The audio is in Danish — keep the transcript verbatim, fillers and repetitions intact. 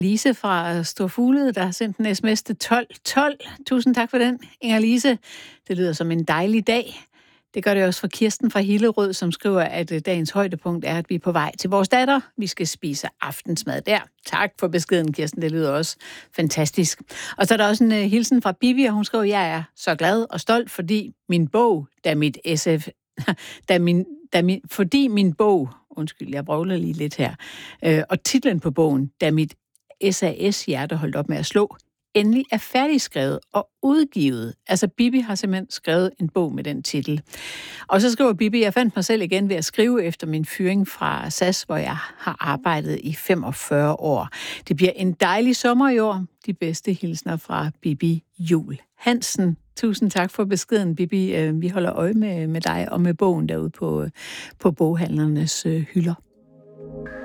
Lise fra Storfuglede, der har sendt en sms til tolv tolv. Tusind tak for den, Inger Lise. Det lyder som en dejlig dag. Det gør det også for Kirsten fra Hillerød, som skriver, at dagens højdepunkt er, at vi er på vej til vores datter. Vi skal spise aftensmad der. Tak for beskeden, Kirsten. Det lyder også fantastisk. Og så er der også en uh, hilsen fra Bibi, og hun skriver, at jeg er så glad og stolt, fordi min bog, da mit S F... da min, da min, fordi min bog... Undskyld, jeg brøvler lige lidt her. Øh, og titlen på bogen, da mit S A S-hjerte holdt op med at slå, endelig er færdigskrevet og udgivet. Altså, Bibi har simpelthen skrevet en bog med den titel. Og så skriver Bibi, jeg fandt mig selv igen ved at skrive efter min fyring fra S A S, hvor jeg har arbejdet i femogfyrre år. Det bliver en dejlig sommer i år. De bedste hilsner fra Bibi Jul Hansen. Tusind tak for beskeden, Bibi. Vi holder øje med, med dig og med bogen derude på, på boghandlernes hylder.